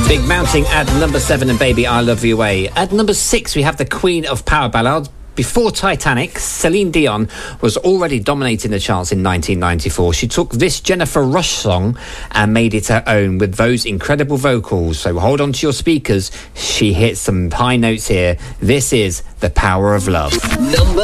Big Mounting at number 7 and Baby I Love You Way. At number 6 we have the Queen of Power Ballads. Before Titanic, Celine Dion was already dominating the charts in 1994. She took this Jennifer Rush song and made it her own with those incredible vocals. So hold on to your speakers. She hit some high notes here. This is The Power of Love. Number